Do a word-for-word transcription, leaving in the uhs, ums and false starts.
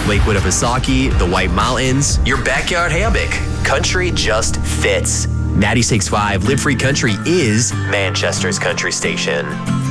Lakewood of Pisaki, the White Mountains, your backyard hammock. Country just fits. ninety-six point five Live Free Country is Manchester's country station.